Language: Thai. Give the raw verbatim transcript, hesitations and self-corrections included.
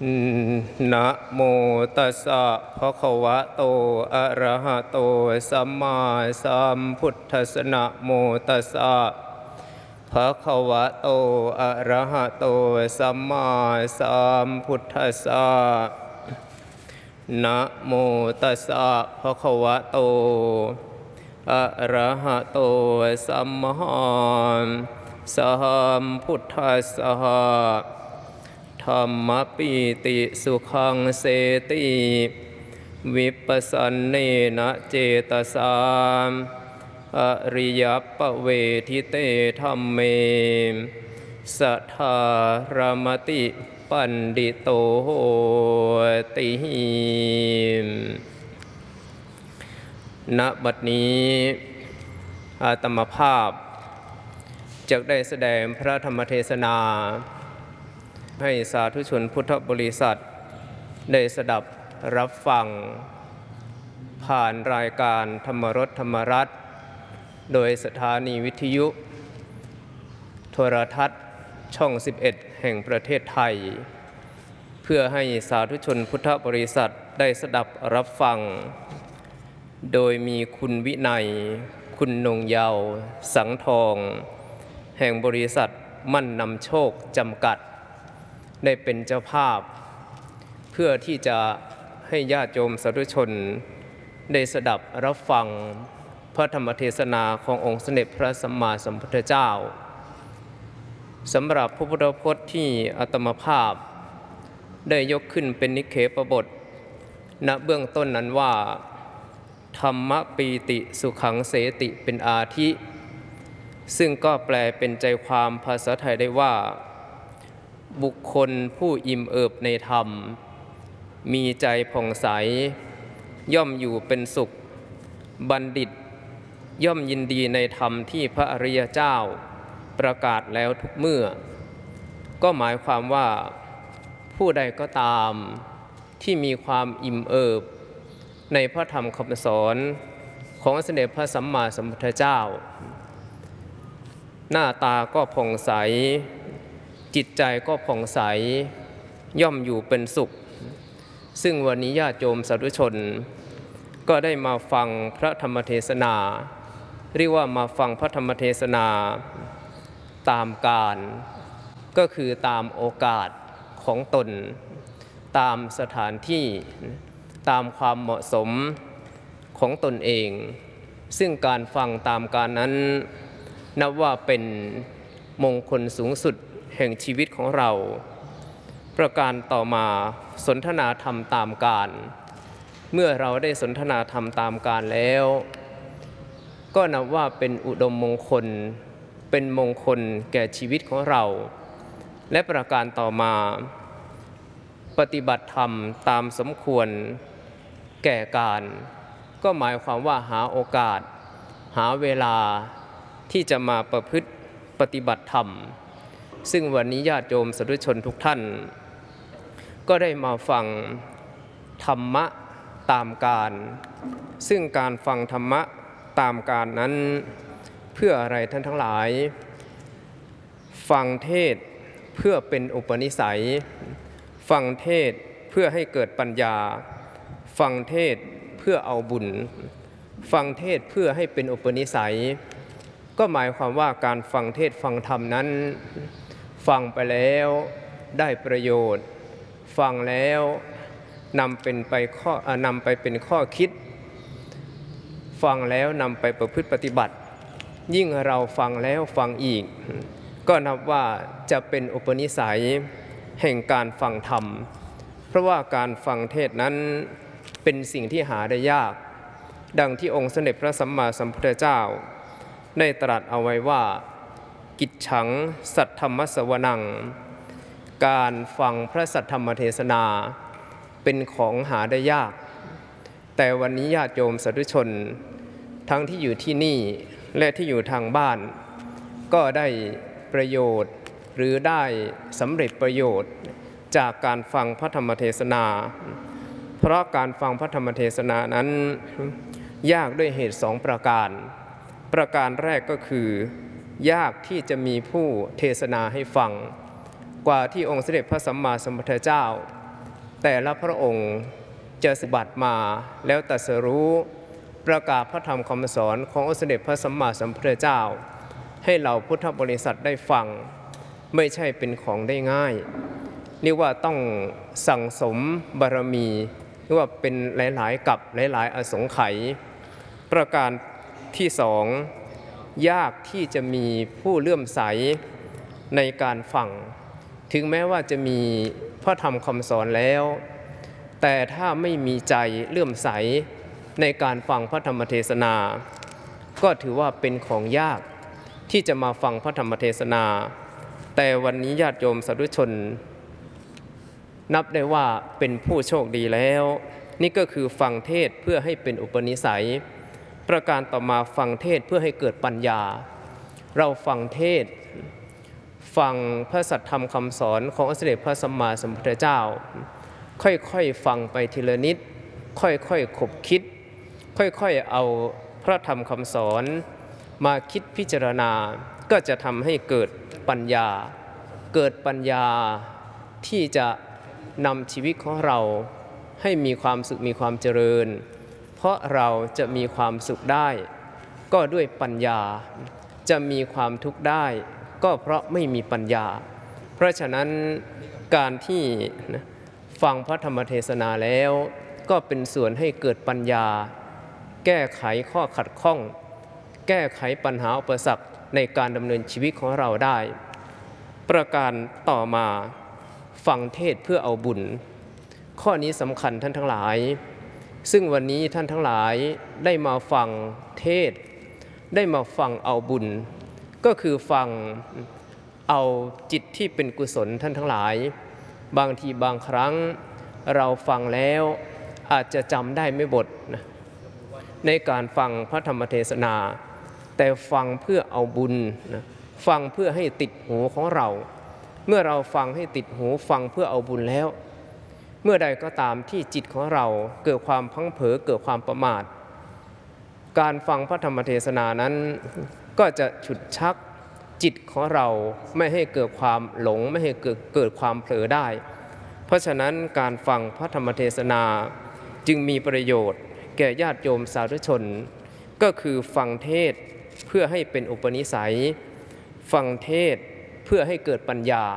นะโมตัสสะภะคะวะโตอะระหะโตสัมมาสัมพุทธัสสะนะโมตัสสะภะคะวะโตอะระหะโตสัมมาสัมพุทธัสสะนะโมตัสสะภะคะวะโตอะระหะโตสัมมาสัมพุทธัสสะธัมมปิติสุขังเสติวิปัสสันเนนะเจตสามอริยปเวทิเตธัมเมสัทธารมติปันดิโตโหติณบัดนี้อาตมาภาพจะได้แสดงพระธรรมเทศนาให้สาธุชนพุทธบริษัทได้สดับรับฟังผ่านรายการธรรมรสธรรมรัตน์โดยสถานีวิทยุโทรทัศน์ช่องสิบเอ็ดแห่งประเทศไทยเพื่อให้สาธุชนพุทธบริษัทได้สดับรับฟังโดยมีคุณวินัยคุณนงเยาว์สังทองแห่งบริษัทมั่นนำโชคจำกัดได้เป็นเจ้าภาพเพื่อที่จะให้ญาติโยมสาธุชนได้สดับรับฟังพระธรรมเทศนาขององค์สมเด็จพระสัมมาสัมพุทธเจ้าสำหรับพระพุทธพจน์ที่อาตมาภาพได้ยกขึ้นเป็นนิเคปบทณเบื้องต้นนั้นว่าธรรมปีติสุขังเสติเป็นอาทิซึ่งก็แปลเป็นใจความภาษาไทยได้ว่าบุคคลผู้อิ่มเอิบในธรรมมีใจผ่องใสย่อมอยู่เป็นสุขบัณฑิตย่อมยินดีในธรรมที่พระอริยเจ้าประกาศแล้วทุกเมื่อก็หมายความว่าผู้ใดก็ตามที่มีความอิ่มเอิบในพระธรรมคำสอนของสมเด็จพระสัมมาสัมพุทธเจ้าหน้าตาก็ผ่องใสจิตใจก็ผ่องใสย่อมอยู่เป็นสุขซึ่งวันนี้ญาติโยมสาธุชนก็ได้มาฟังพระธรรมเทศนาเรียกว่ามาฟังพระธรรมเทศนาตามกาลก็คือตามโอกาสของตนตามสถานที่ตามความเหมาะสมของตนเองซึ่งการฟังตามกาลนั้นนับว่าเป็นมงคลสูงสุดแห่งชีวิตของเราประการต่อมาสนทนาธรรมตามกาลเมื่อเราได้สนทนาธรรมตามกาลแล้วก็นับว่าเป็นอุดมมงคลเป็นมงคลแก่ชีวิตของเราและประการต่อมาปฏิบัติธรรมตามสมควรแก่การก็หมายความว่าหาโอกาสหาเวลาที่จะมาประพฤติปฏิบัติธรรมซึ่งวันนี้ญาติโยมสาธุชนทุกท่านก็ได้มาฟังธรรมะตามกาลซึ่งการฟังธรรมะตามกาลนั้นเพื่ออะไรท่านทั้งหลายฟังเทศเพื่อเป็นอุปนิสัยฟังเทศเพื่อให้เกิดปัญญาฟังเทศเพื่อเอาบุญฟังเทศเพื่อให้เป็นอุปนิสัยก็หมายความว่าการฟังเทศฟังธรรมนั้นฟังไปแล้วได้ประโยชน์ฟังแล้วนำเป็นไปข้อนำไปเป็นข้อคิดฟังแล้วนำไปประพฤติปฏิบัติยิ่งเราฟังแล้วฟังอีกก็นับว่าจะเป็นอุปนิสัยแห่งการฟังธรรมเพราะว่าการฟังเทศนั้นเป็นสิ่งที่หาได้ยากดังที่องค์สมเด็จพระสัมมาสัมพุทธเจ้าได้ตรัสเอาไว้ว่ากิจฉังสัทธรรมสวนังการฟังพระสัทธรรมเทศนาเป็นของหาได้ยากแต่วันนี้ญาติโยมสาธุชนทั้งที่อยู่ที่นี่และที่อยู่ทางบ้านก็ได้ประโยชน์หรือได้สำเร็จประโยชน์จากการฟังพระธรรมเทศนาเพราะการฟังพระธรรมเทศนานั้นยากด้วยเหตุสองประการประการแรกก็คือยากที่จะมีผู้เทศนาให้ฟังกว่าที่องค์สมเด็จพระสัมมาสัมพุทธเจ้าแต่ละพระองค์จะสบัติมาแล้วตรัสรู้ประกาศพระธรรมคำสอนขององค์สมเด็จพระสัมมาสัมพุทธเจ้าให้เราพุทธบริษัทได้ฟังไม่ใช่เป็นของได้ง่ายเรียกว่าต้องสั่งสมบารมีเรียกว่าเป็นหลายๆกับหลายๆอสงไขยประการที่สองยากที่จะมีผู้เลื่อมใสในการฟังถึงแม้ว่าจะมีพระธรรมคำสอนแล้วแต่ถ้าไม่มีใจเลื่อมใสในการฟังพระธรรมเทศนาก็ถือว่าเป็นของยากที่จะมาฟังพระธรรมเทศนาแต่วันนี้ญาติโยมสาธุชนนับได้ว่าเป็นผู้โชคดีแล้วนี่ก็คือฟังเทศเพื่อให้เป็นอุปนิสัยประการต่อมาฟังเทศเพื่อให้เกิดปัญญาเราฟังเทศฟังพระสัทธรรมคำสอนขององค์สมเด็จพระสัมมาสัมพุทธเจ้าค่อยๆฟังไปทีละนิดค่อยๆขบคิดค่อยๆเอาพระธรรมคำสอนมาคิดพิจารณาก็จะทำให้เกิดปัญญาเกิดปัญญาที่จะนำชีวิตของเราให้มีความสุขมีความเจริญเพราะเราจะมีความสุขได้ก็ด้วยปัญญาจะมีความทุกข์ได้ก็เพราะไม่มีปัญญาเพราะฉะนั้นการที่ฟังพระธรรมเทศนาแล้วก็เป็นส่วนให้เกิดปัญญาแก้ไขข้อขัดข้องแก้ไขปัญหาอุปสรรคในการดำเนินชีวิตของเราได้ประการต่อมาฟังเทศเพื่อเอาบุญข้อนี้สำคัญท่านทั้งหลายซึ่งวันนี้ท่านทั้งหลายได้มาฟังเทศได้มาฟังเอาบุญก็คือฟังเอาจิตที่เป็นกุศลท่านทั้งหลายบางทีบางครั้งเราฟังแล้วอาจจะจำได้ไม่หมดนะในการฟังพระธรรมเทศนาแต่ฟังเพื่อเอาบุญนะฟังเพื่อให้ติดหูของเราเมื่อเราฟังให้ติดหูฟังเพื่อเอาบุญแล้วเมื่อใดก็ตามที่จิตของเราเกิดความพังเผลอเกิดความประมาทการฟังพระธรรมเทศนานั้นก็จะฉุดชักจิตของเราไม่ให้เกิดความหลงไม่ให้เกิดเกิดความเผลอได้เพราะฉะนั้นการฟังพระธรรมเทศนาจึงมีประโยชน์แก่ญาติโยมสาธุชนก็คือฟังเทศเพื่อให้เป็นอุปนิสัยฟังเทศเพื่อให้เกิดปัญญา